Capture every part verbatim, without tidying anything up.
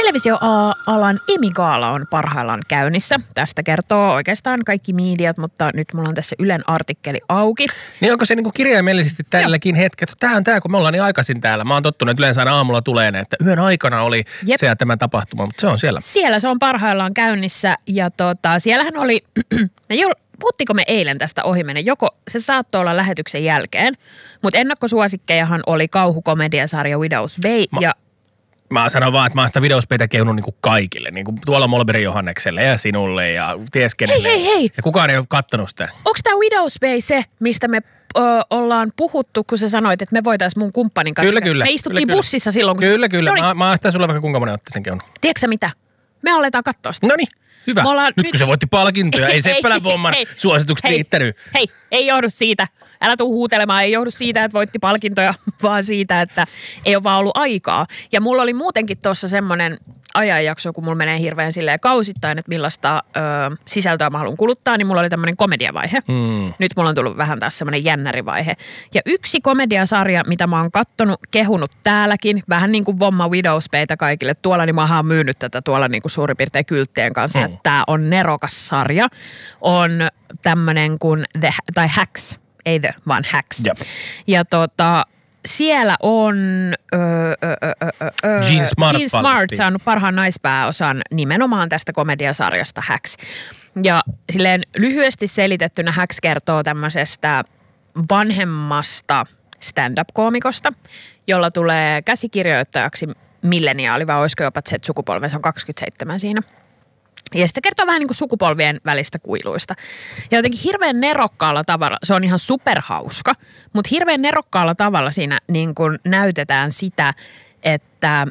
Televisio-alan Emmy-gaala on parhaillaan käynnissä. Tästä kertoo oikeastaan kaikki mediat, mutta nyt mulla on tässä Ylen artikkeli auki. Niin onko se niin kuin kirjaimellisesti tälläkin hetkellä? Tämä on tämä, kun me ollaan niin aikaisin täällä. Mä oon tottunut, että yleensä aina aamulla tulee ne, että yön aikana oli Jep. se ja tämä tapahtuma, mutta se on siellä. Siellä se on parhaillaan käynnissä ja tota, siellähän oli, puhuttiinko me eilen tästä ohimenen? Joko se saattoi olla lähetyksen jälkeen, mutta ennakkosuosikkejahan oli kauhukomediasarja Widow's Bay Ma- ja Mä sanon vaan, että mä oon sitä videospeitä kehunut niin kuin kaikille. Niin kuin tuolla Molberin Johannekselle ja sinulle ja ties kenelle. Hei, hei, hei. Ja kukaan ei ole kattonut sitä. Onko tämä Widow's Bay se, mistä me ö, ollaan puhuttu, kun sä sanoit, että me voitaisiin mun kumppanin kanssa? Kyllä, kyllä. Me istuttiin kyllä, bussissa silloin. Kun kyllä, kyllä. Noniin. Mä, mä oon sitä sulle vaikka kuinka monen otteeseen kehunut. Tiedätkö sä mitä? Me aletaan katsoa sitä. Noniin. Hyvä. Nyt, nyt kun se voitti palkintoja, ei Seppälän Vomman suositukset hei, riittänyt. Hei, ei johdu siitä. Älä tuu huutelemaan, ei johdu siitä, että voitti palkintoja, vaan siitä, että ei ole vaan ollut aikaa. Ja mulla oli muutenkin tuossa semmoinen ajanjakso, kun mulla menee hirveän silleen kausittain, että millaista ö, sisältöä mä haluan kuluttaa, niin mulla oli tämmöinen komediavaihe. Hmm. Nyt mulla on tullut vähän taas semmoinen jännärivaihe. Ja yksi komediasarja, mitä mä oon kattonut, kehunut täälläkin, vähän niin kuin Vomma Widow's Baytä kaikille. Tuolla niin mä oon myynyt tätä tuolla niin kuin suurin piirtein kylttien kanssa, hmm. että tää on nerokas sarja. On tämmöinen kuin The, tai Hacks. Ei The, vaan Hacks. Jep. Ja tota, siellä on öö, öö, öö, Jean Smart, Jean Smart saanut parhaan naispääosan nimenomaan tästä komediasarjasta Hacks. Ja silleen lyhyesti selitettynä Hacks kertoo tämmöisestä vanhemmasta stand-up-koomikosta, jolla tulee käsikirjoittajaksi milleniaali, vai olisiko jopa Z-sukupolven, se on kaksikymmentäseitsemän siinä. Ja sitten se kertoo vähän niin kuin sukupolvien välistä kuiluista. Ja jotenkin hirveän nerokkaalla tavalla, se on ihan superhauska, mutta hirveän nerokkaalla tavalla siinä niin kuin näytetään sitä, että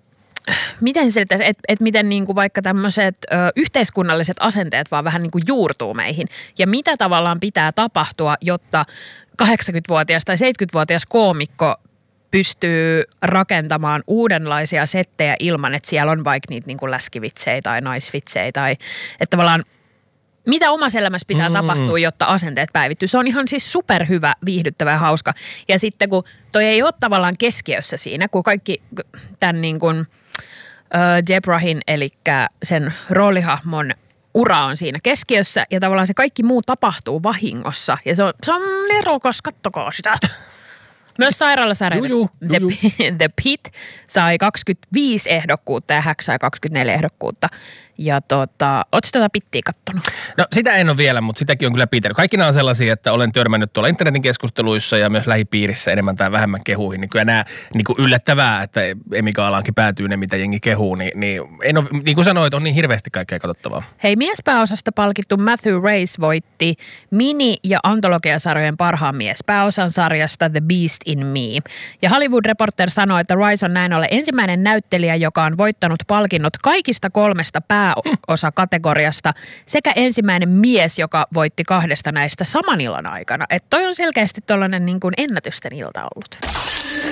miten, se, että, että, että miten niin kuin vaikka tämmöiset ö, yhteiskunnalliset asenteet vaan vähän niin kuin juurtuu meihin. Ja mitä tavallaan pitää tapahtua, jotta kahdeksankymmentävuotias tai seitsemänkymmentävuotias koomikko pystyy rakentamaan uudenlaisia settejä ilman, että siellä on vaikka niitä niin kuin läskivitsejä tai naisvitsejä tai että tavallaan mitä omassa elämässä pitää mm-hmm. tapahtua, jotta asenteet päivittyy. Se on ihan siis superhyvä, viihdyttävä ja hauska. Ja sitten kun toi ei ole tavallaan keskiössä siinä, kun kaikki tämän niin kuin äh, Debrahin, eli sen roolihahmon ura on siinä keskiössä ja tavallaan se kaikki muu tapahtuu vahingossa. Ja se on, se on nerokas, kattokaa sitä. Myös sairaalasarja The, The Pit sai kaksikymmentäviisi ehdokkuutta ja Hacks sai kaksikymmentäneljä ehdokkuutta. Ja tota, ootko tätä Pittiä kattonut? No sitä en ole vielä, mutta sitäkin on kyllä pitänyt. Kaikki nämä on sellaisia, että olen törmännyt tuolla internetin keskusteluissa ja myös lähipiirissä enemmän tai vähemmän kehuihin. Niin kyllä nämä niin kuin yllättävää, että Emmy-gaalaankin päätyy ne, mitä jengi kehuu. Niin, niin, en ole, niin kuin sanoit, on niin hirveästi kaikkea katsottavaa. Hei, miespääosasta palkittu Matthew Rhys voitti mini- ja antologiasarjojen parhaan miespääosan sarjasta The Beast in Me. Ja Hollywood Reporter sanoi, että Rhys on näin ollen ensimmäinen näyttelijä, joka on voittanut palkinnot kaikista kolmesta pää pääosakategoriasta sekä ensimmäinen mies, joka voitti kahdesta näistä saman illan aikana. Että toi on selkeästi tollainen niin kuin ennätysten ilta ollut.